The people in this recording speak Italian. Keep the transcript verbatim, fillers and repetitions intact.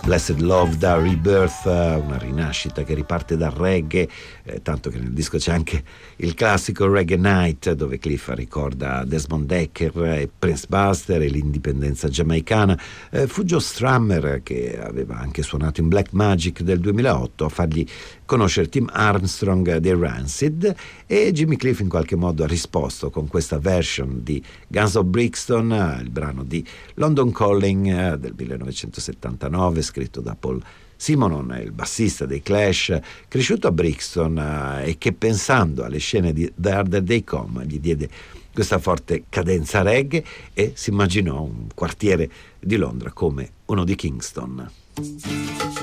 Blessed Love da Rebirth, una rinascita che riparte dal reggae, eh, tanto che nel disco c'è anche il classico Reggae Night, dove Cliff ricorda Desmond Decker e Prince Buster e l'indipendenza giamaicana. Eh, fu Joe Strummer, che aveva anche suonato in Black Magic del duemilaotto, a fargli conoscere Tim Armstrong dei Rancid, e Jimmy Cliff in qualche modo ha risposto con questa version di Guns of Brixton, il brano di London Calling del millenovecentosettantanove, scritto da Paul Simonon, il bassista dei Clash, cresciuto a Brixton, eh, e che, pensando alle scene di The Harder They Come, gli diede questa forte cadenza reggae e si immaginò un quartiere di Londra come uno di Kingston.